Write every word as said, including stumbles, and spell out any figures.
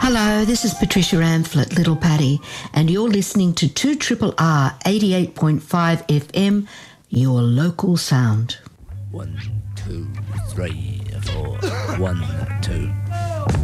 Hello, this is Patricia Amphlett, Little Patty, and you're listening to two R R R eighty-eight point five F M, your local sound. One, two, three, four. One, two.